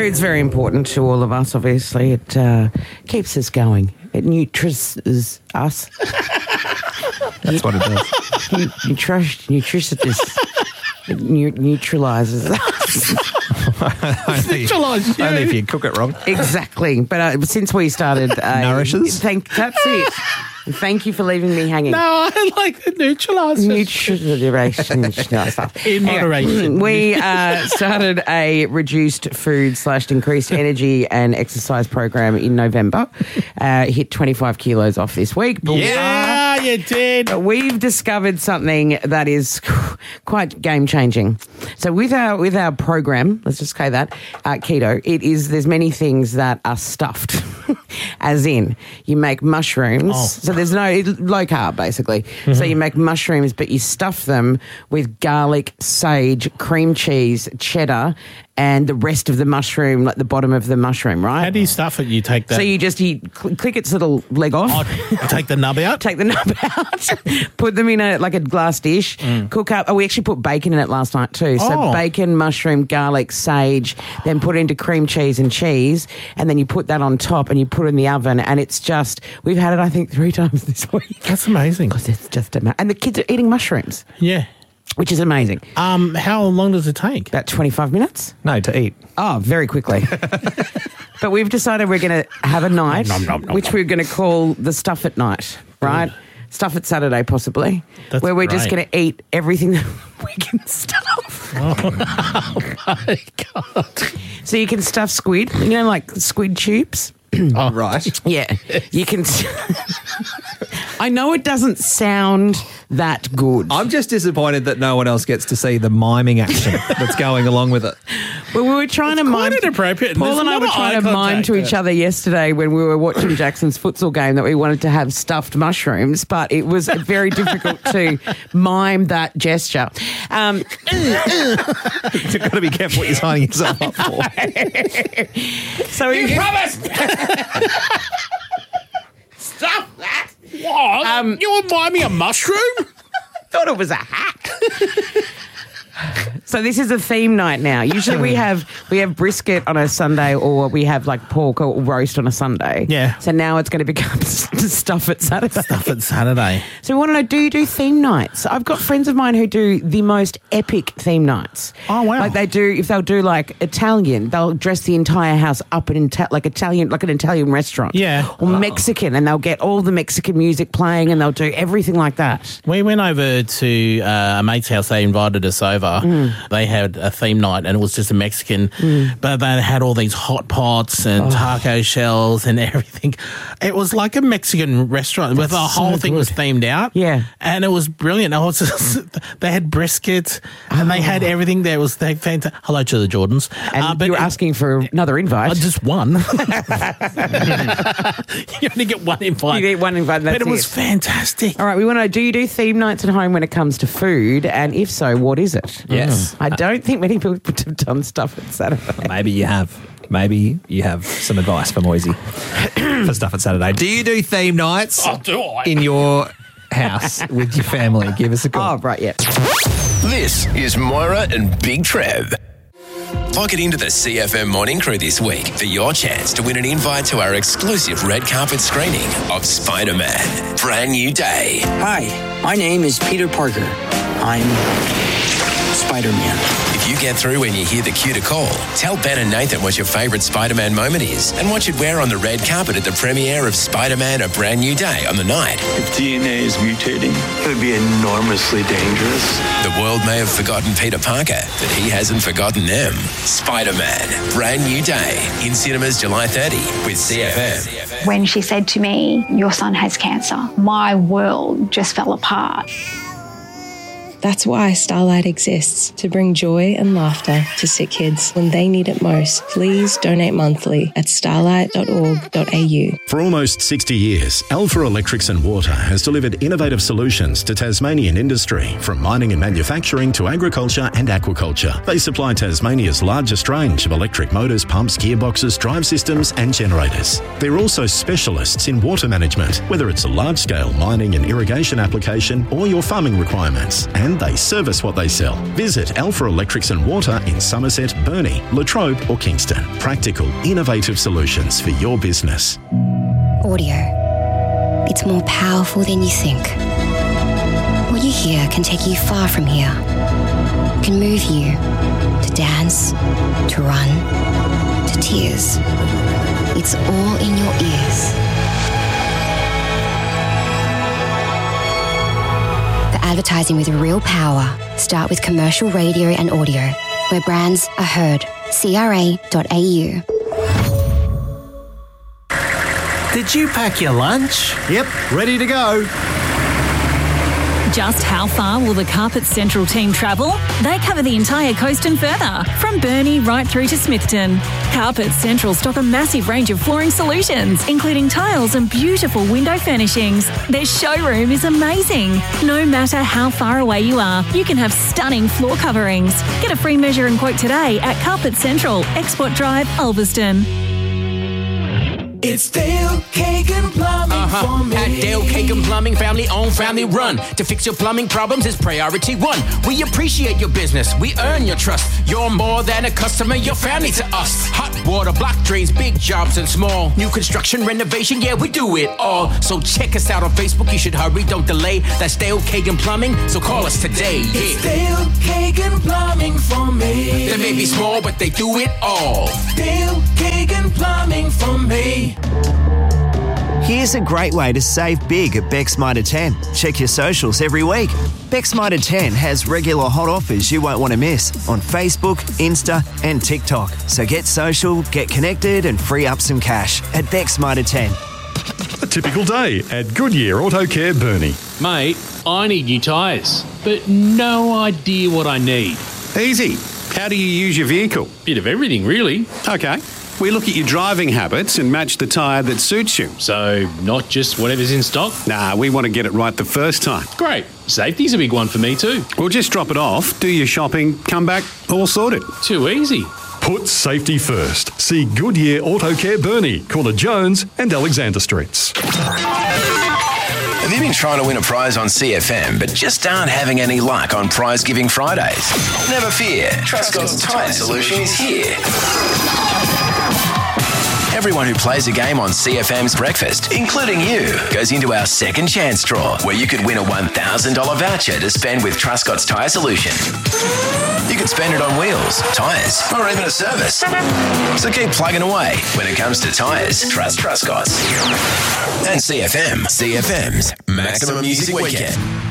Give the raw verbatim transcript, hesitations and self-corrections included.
Food's very important to all of us, obviously. It uh, keeps us going. It nutris us. That's what it does. Nutrition, nutrition, it nu- neutralises us. only, Neutralise you. only if you cook it wrong. Exactly. But uh, since we started... Uh, Nourishes? Thank, that's it. Thank you for leaving me hanging. No, I like the neutraliser. Nutrition stuff. In moderation. Anyway, we uh, started a reduced food slash increased energy and exercise program in November. Uh, hit twenty-five kilos off this week. But Yeah, you did. But we've discovered something that is quite game changing. So with our with our program, let's just say that uh, keto, it is there's many things that are stuffed, as in you make mushrooms. Oh. So there's no low carb basically. Mm-hmm. So you make mushrooms, but you stuff them with garlic, sage, cream cheese, cheddar, and the rest of the mushroom, like the bottom of the mushroom, right? How do you stuff it? You take that. So you just you cl- click its little leg off. Oh, take the nub out. Take the nub out, put them in a like a glass dish, mm. cook up. Oh, we actually put bacon in it last night too. So oh. bacon, mushroom, garlic, sage, then put it into cream cheese and cheese, and then you put that on top and you put it in the oven, and it's just, we've had it I think three times this week. That's amazing. Because it's just amazing. And the kids are eating mushrooms. Yeah. Which is amazing. Um, how long does it take? About twenty-five minutes. No, to eat. Oh, very quickly. But we've decided we're going to have a night, nom, nom, nom, which nom. we're going to call the Stuff It Night, right? Good. Stuff It Saturday, possibly. That's where we're just great. going to eat everything that we can stuff. Oh, my God. So you can stuff squid, you know, like squid tubes. Oh, right. Yeah, you can. I know it doesn't sound that good. I'm just disappointed that no one else gets to see the miming action that's going along with it. Well, we were trying It's to quite mime. inappropriate, and Paul there's and a I lot were of trying eye to mime contact to there. each other yesterday when we were watching Jackson's futsal game that we wanted to have stuffed mushrooms, but it was very difficult to mime that gesture. Um, You've got to be careful what you're signing yourself up for. so you promised! Stop that! What? Um, you want to buy me a mushroom? Thought it was a hat. So this is a theme night now. Usually we have we have brisket on a Sunday, or we have like pork or roast on a Sunday. Yeah. So now it's going to become Stuff It Saturday. Stuff it Saturday. So we want to know, do you do theme nights? I've got friends of mine who do the most epic theme nights. Oh, wow. Like they do, if they'll do like Italian, they'll dress the entire house up in Ita- like Italian, like an Italian restaurant. Yeah. Or Mexican, and they'll get all the Mexican music playing, and they'll do everything like that. We went over to uh, a mate's house. They invited us over. Mm. They had a theme night, and it was just a Mexican, mm. but they had all these hot pots and oh. taco shells and everything. It was like a Mexican restaurant, where the whole so thing good. was themed out. Yeah. And it was brilliant. It was just, they had brisket, and oh. they had everything there. It was they fantastic. Hello to the Jordans. And uh, but you were asking for another invite. Uh, just one. You only get one invite. You get one invite, that's But it was it. fantastic. All right, we want to know, do you do theme nights at home when it comes to food? And if so, what is it? Yes. I don't think many people have done Stuff It Saturday. Maybe you have. Maybe you have some advice for Moisey for Stuff It Saturday. Do you do theme nights Oh, do I? in your house with your family? Give us a call. Oh, right, yeah. This is Moira and Big Trev. Log it into the C F M Morning Crew this week for your chance to win an invite to our exclusive red carpet screening of Spider-Man: Brand New Day. Hi, my name is Peter Parker. I'm Spider-Man. If you get through when you hear the cue to call, tell Ben and Nathan what your favourite Spider-Man moment is and what you'd wear on the red carpet at the premiere of Spider-Man: A Brand New Day on the night. If D N A is mutating, it would be enormously dangerous. The world may have forgotten Peter Parker, but he hasn't forgotten them. Spider-Man: Brand New Day in cinemas July thirtieth with C F M. When she said to me, "Your son has cancer," my world just fell apart. That's why Starlight exists, to bring joy and laughter to sick kids when they need it most. Please donate monthly at starlight dot org dot a u. For almost sixty years, Alpha Electrics and Water has delivered innovative solutions to Tasmanian industry, from mining and manufacturing to agriculture and aquaculture. They supply Tasmania's largest range of electric motors, pumps, gearboxes, drive systems and generators. They're also specialists in water management, whether it's a large-scale mining and irrigation application or your farming requirements. And and they service what they sell. Visit Alpha Electrics and Water in Somerset, Burnie, Latrobe or Kingston. Practical, innovative solutions for your business. Audio. It's more powerful than you think. What you hear can take you far from here. Can move you to dance, to run, to tears. It's all in your ears. For advertising with real power, start with commercial radio and audio, where brands are heard. C R A dot A U. Did you pack your lunch? Yep, ready to go. Just how far will the Carpet Central team travel? They cover the entire coast and further, from Burnie right through to Smithton. Carpet Central stock a massive range of flooring solutions, including tiles and beautiful window furnishings. Their showroom is amazing. No matter how far away you are, you can have stunning floor coverings. Get a free measure and quote today at Carpet Central, Export Drive, Ulverston. It's Dale Kagan Plumbing uh-huh. for me. At Dale Kagan Plumbing, family owned, family run. To fix your plumbing problems is priority one. We appreciate your business. We earn your trust. You're more than a customer. You're family to us. Hot water, block drains, big jobs and small. New construction, renovation, yeah, we do it all. So check us out on Facebook. You should hurry, don't delay. That's Dale Kagan Plumbing. So call us today. Yeah. It's Dale Kagan Plumbing for me. They may be small, but they do it all. Dale Kagan Plumbing for me. Here's a great way to save big at Beck's Mitre ten. Check your socials every week. Beck's Mitre ten has regular hot offers you won't want to miss on Facebook, Insta and TikTok. So get social, get connected and free up some cash at Beck's Mitre ten. A typical day at Goodyear Auto Care Burnie. Mate, I need new tyres, but no idea what I need. Easy. How do you use your vehicle? Bit of everything, really. Okay. We look at your driving habits and match the tyre that suits you. So, not just whatever's in stock? Nah, we want to get it right the first time. Great. Safety's a big one for me too. We'll just drop it off, do your shopping, come back, all sorted. Too easy. Put safety first. See Goodyear Auto Care Burnie, corner Jones and Alexander Streets. Have you been trying to win a prize on C F M but just aren't having any luck on Prize Giving Fridays? Never fear, Trustcott's Tyre Solution is here. Everyone who plays a game on C F M's Breakfast, including you, goes into our second chance draw where you could win a one thousand dollars voucher to spend with Trustcott's Tyre Solution. You could spend it on wheels, tyres, or even a service. So keep plugging away. When it comes to tyres, trust Trustcott's. And C F M, C F M's Maximum Music Weekend.